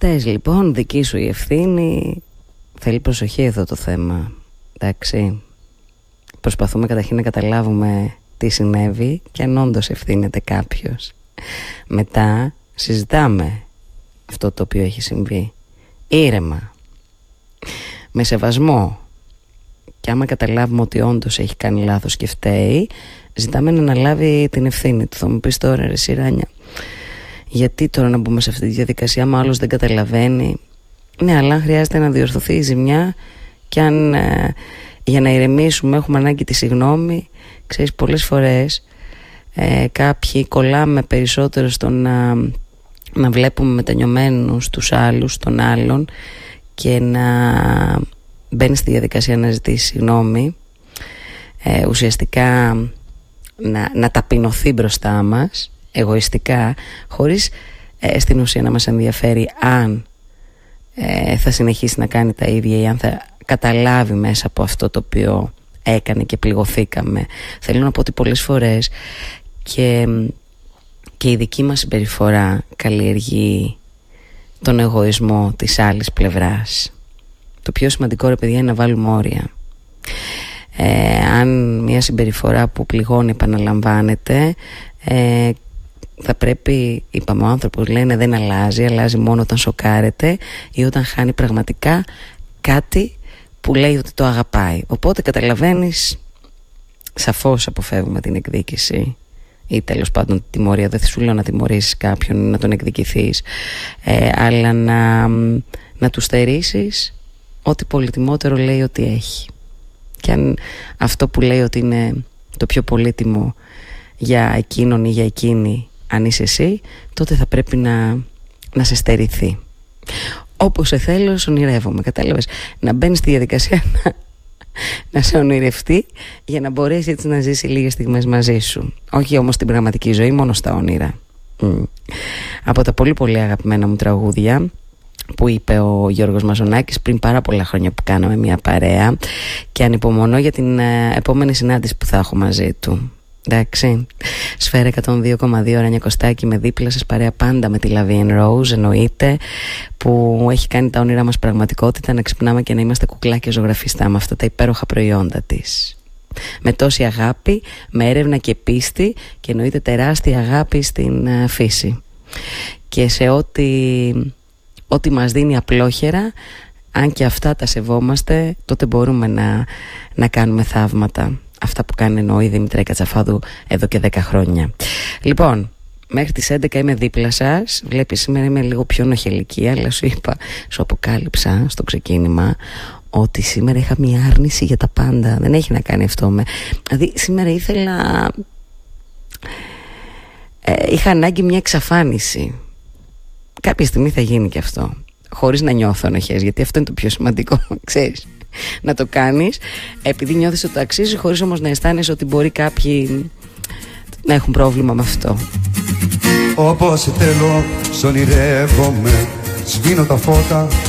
Θες λοιπόν, δική σου η ευθύνη. Θέλει προσοχή εδώ το θέμα. Εντάξει. Προσπαθούμε καταρχήν να καταλάβουμε τι συνέβη και αν όντως ευθύνεται κάποιος. Μετά συζητάμε αυτό το οποίο έχει συμβεί. Ήρεμα. Με σεβασμό. Και άμα καταλάβουμε ότι όντως έχει κάνει λάθος και φταίει, ζητάμε να αναλάβει την ευθύνη του. Θα μου πεις τώρα, ρε Σιράνια, γιατί τώρα να μπούμε σε αυτή τη διαδικασία, άμα άλλος δεν καταλαβαίνει? Ναι, αλλά αν χρειάζεται να διορθωθεί η ζημιά και αν για να ηρεμήσουμε έχουμε ανάγκη τη συγγνώμη, ξέρεις, πολλές φορές κάποιοι κολλάμε περισσότερο στο να βλέπουμε μετανιωμένους τους άλλους, τον άλλον, και να μπαίνει στη διαδικασία να ζητήσει συγγνώμη, ουσιαστικά να ταπεινωθεί μπροστά μας εγωιστικά, χωρίς στην ουσία να μας ενδιαφέρει αν θα συνεχίσει να κάνει τα ίδια ή αν θα καταλάβει μέσα από αυτό το οποίο έκανε και πληγωθήκαμε. Θέλω να πω ότι πολλές φορές και η δική μας συμπεριφορά καλλιεργεί τον εγωισμό της άλλης πλευράς. Το πιο σημαντικό, ρε παιδιά, είναι να βάλουμε όρια. Αν μια συμπεριφορά που πληγώνει επαναλαμβάνεται, θα πρέπει, είπαμε, ο άνθρωπος λένε δεν αλλάζει μόνο όταν σοκάρεται ή όταν χάνει πραγματικά κάτι που λέει ότι το αγαπάει. Οπότε καταλαβαίνεις, σαφώς αποφεύγουμε την εκδίκηση ή τέλος πάντων τη τιμωρία. Δεν σου λέω να τιμωρήσεις κάποιον ή να τον εκδικηθείς, αλλά να του στερήσεις ό,τι πολύτιμότερο λέει ότι έχει. Και αν αυτό που λέει ότι είναι το πιο πολύτιμο για εκείνον ή για εκείνη, αν είσαι εσύ, τότε θα πρέπει να σε στερηθεί. Όπως σε θέλω, ονειρεύομαι. Κατάλαβες? Να μπαίνει στη διαδικασία να σε ονειρευτεί για να μπορέσει έτσι να ζήσει λίγες στιγμές μαζί σου. Όχι όμως την πραγματική ζωή, μόνο στα όνειρα. Από τα πολύ πολύ αγαπημένα μου τραγούδια που είπε ο Γιώργος Μαζονάκης πριν πάρα πολλά χρόνια που κάναμε μια παρέα, και ανυπομονώ για την επόμενη συνάντηση που θα έχω μαζί του. Εντάξει. Σφαίρα 102,2 Ράνια Κωστάκη, με δίπλα σας παρέα πάντα με τη Lavien Rose, εννοείται, που έχει κάνει τα όνειρά μας πραγματικότητα, να ξυπνάμε και να είμαστε κουκλάκια ζωγραφιστά με αυτά τα υπέροχα προϊόντα της. Με τόση αγάπη, με έρευνα και πίστη, και εννοείται τεράστια αγάπη στην φύση και σε ό,τι μας δίνει απλόχερα. Αν και αυτά τα σεβόμαστε, τότε μπορούμε να κάνουμε θαύματα. Αυτά που κάνει εννοεί η Δημητρία Κατσαφάδου εδώ και 10 χρόνια. Λοιπόν, μέχρι τις 11 είμαι δίπλα σας. Βλέπεις, σήμερα είμαι λίγο πιο νοχελική, αλλά σου είπα, σου αποκάλυψα στο ξεκίνημα ότι σήμερα είχα μια άρνηση για τα πάντα. Δεν έχει να κάνει αυτό Δηλαδή σήμερα είχα ανάγκη μια εξαφάνιση. Κάποια στιγμή θα γίνει και αυτό, χωρίς να νιώθω ενοχές, γιατί αυτό είναι το πιο σημαντικό, ξέρεις. Να το κάνεις επειδή νιώθεις ότι το αξίζει, χωρίς όμως να αισθάνεσαι ότι μπορεί κάποιοι να έχουν πρόβλημα με αυτό. Όπως θέλω, σ' ονειρεύομαι, σβήνω τα φώτα